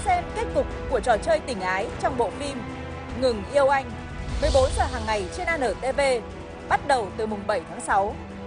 xem kết cục của trò chơi tình ái trong bộ phim Ngừng yêu anh 14 giờ hàng ngày trên ANTV, bắt đầu từ mùng 7 tháng 6.